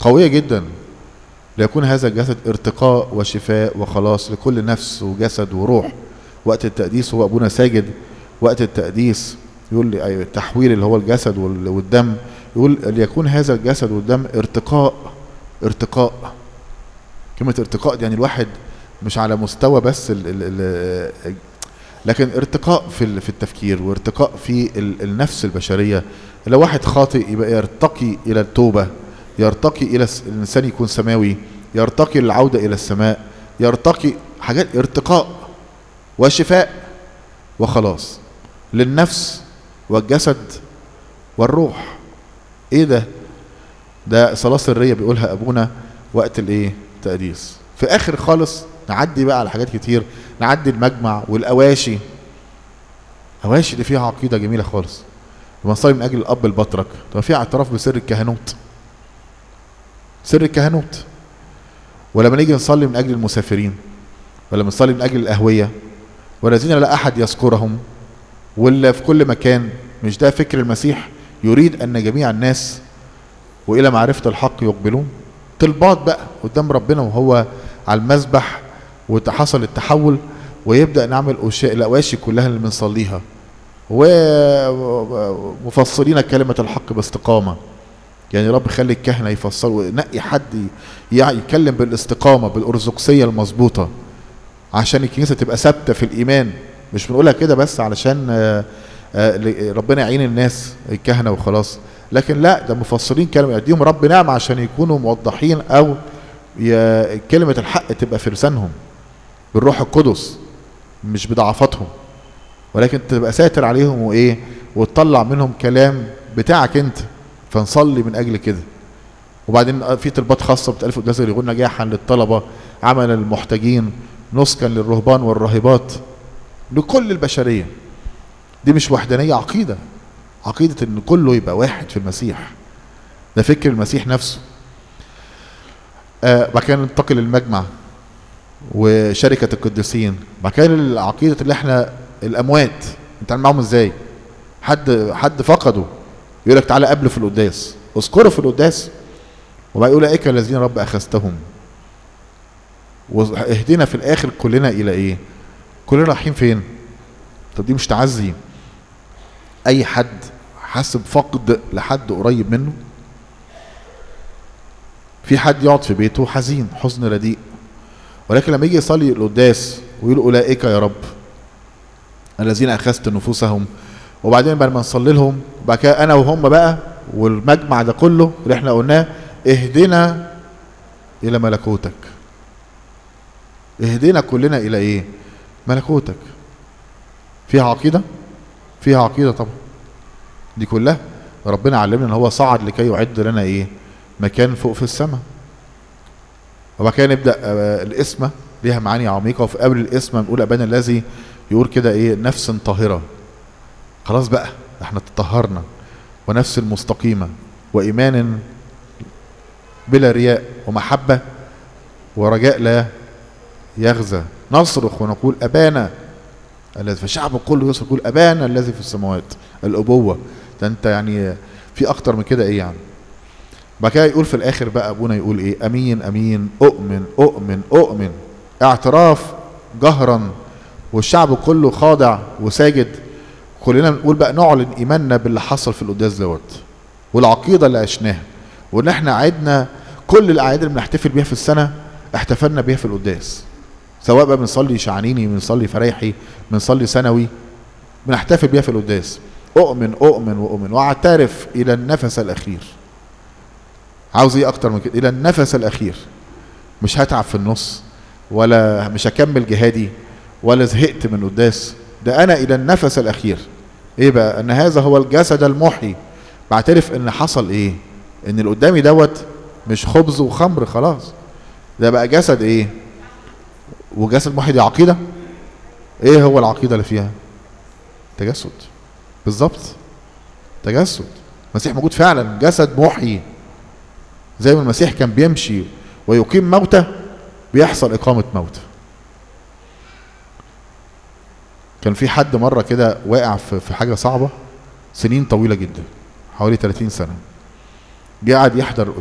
قوية جدا. ليكون هذا الجسد ارتقاء وشفاء وخلاص لكل نفس وجسد وروح. وقت التقديس هو ابونا ساجد، وقت التقديس يقول لي التحويل اللي هو الجسد والدم، يقول ليكون هذا الجسد والدم ارتقاء. ارتقاء، كلمة ارتقاء دي يعني الواحد مش على مستوى بس لكن ارتقاء في التفكير، وارتقاء في النفس البشرية. لو واحد خاطئ يبقى يرتقي إلى التوبة، يرتقي إلى الإنسان يكون سماوي، يرتقي للعودة إلى السماء، يرتقي حاجات ارتقاء وشفاء وخلاص للنفس والجسد والروح. ايه ده؟ ده صلاة سرية بيقولها ابونا وقت الايه؟ التقديس. في اخر خالص نعدي بقى على حاجات كتير، نعدي المجمع والاواشي. اواشي دي فيها عقيدة جميلة خالص. لما نصلي من اجل الاب البطرك طبعا فيها اعتراف بسر الكهنوت، سر الكهنوت. ولما نيجي نصلي من اجل المسافرين، ولا نصلي من اجل الاهوية والذين لا احد يذكرهم، ولا في كل مكان. مش ده فكر المسيح؟ يريد ان جميع الناس والى معرفة الحق يقبلون. طلبات بقى قدام ربنا وهو على المذبح، وحصل التحول، ويبدأ نعمل الأواشي كلها اللي بنصليها، ومفصلين كلمة الحق باستقامة. يعني رب خلي الكهنة يفصلوا، نقي حد يتكلم بالاستقامة بالأرثوذكسية المظبوطة، عشان الكنيسة تبقى ثابتة في الإيمان. مش بنقولها كده بس علشان ربنا يعين الناس الكهنة وخلاص، لكن لا، ده مفصلين كلمة يديهم رب نعمة عشان يكونوا موضحين، أو كلمة الحق تبقى في لسانهم بالروح القدس، مش بضعفاتهم، ولكن تبقى ساتر عليهم وإيه، وتطلع منهم كلام بتاعك أنت. فنصلي من أجل كده. وبعدين في طلبات خاصة بتألف قداس يقول نجاحا للطلبة، عملا للمحتاجين، نسكا للرهبان والراهبات، لكل البشرية. دي مش وحدانية، عقيدة، عقيدة ان كله يبقى واحد في المسيح. ده فكر المسيح نفسه. بعد كده ننتقل للمجمع وشركة القديسين. بعد كده العقيدة اللي احنا الاموات نتعامل معاهم ازاي. حد فقده، يقول لك تعالى قبله في القداس، اذكره في القداس، وبقى يقول اولئك الذين رب اخذتهم. واهدنا في الاخر كلنا الى ايه؟ كلنا رايحين فين؟ طب دي مش تعزي اي حد حاسب فقد لحد قريب منه؟ في حد يقعد في بيته حزين حزن رديء، ولكن لما يجي يصلي القداس ويقول اولئك يا رب الذين اخذت نفوسهم، وبعدين بعد ما نصلي لهم بعد كده انا وهم بقى والمجمع ده كله اللي احنا قلناه، اهدنا الى ملكوتك. اهدنا كلنا الى ايه؟ ملكوتك. فيها عقيدة؟ فيها عقيدة طبعا. دي كلها ربنا علمنا ان هو صعد لكي يعد لنا ايه؟ مكان فوق في السماء. وبعد كده نبدأ الاسمة ليها معاني عميقة. وفي قبل الاسمة نقول ابانا الذي، يقول كده ايه؟ نفس طاهرة. خلاص بقى احنا تطهرنا، ونفس المستقيمة، وإيمان بلا رياء، ومحبة ورجاء لا يغزى. نصرخ ونقول أبانا الذي، فالشعب كله يصرخ يقول أبانا الذي في السماوات. الأبوة ده أنت يعني في أكتر من كده إيه يعني؟ بعد كده يقول في الآخر بقى أبونا يقول إيه؟ أمين أمين أؤمن أؤمن أؤمن. اعتراف جهرا والشعب كله خاضع وساجد. كلنا نقول بقى نعلن إيماننا باللي حصل في القداس دوت، والعقيدة اللي عشناها، وإن احنا عدنا كل الأعياد اللي بنحتفل بيها في السنة احتفلنا بيها في القداس. سواء بقى بنصلي شعانيني، بنصلي فريحي، بنصلي سنوي، بنحتفل بيها في القداس. أؤمن أؤمن وأؤمن وأعترف إلى النفس الأخير. عاوز إيه أكتر من كده؟ إلى النفس الأخير. مش هتعب في النص، ولا مش هكمل جهادي، ولا زهقت من القداس. ده أنا إلى النفس الأخير. إيه بقى؟ أن هذا هو الجسد المحيي. بعترف إن حصل إيه؟ إن اللي قدامي دوت مش خبز وخمر خلاص، ده بقى جسد إيه؟ وجسد محيي. دي عقيدة. إيه هو العقيدة اللي فيها؟ تجسد. بالظبط، تجسد. المسيح موجود فعلا، جسد محيي. زي ما المسيح كان بيمشي ويقيم موتى، بيحصل إقامة موتى. كان في حد مرة كده واقع في حاجة صعبة سنين طويلة جدا، حوالي 30 سنة، قاعد يحضر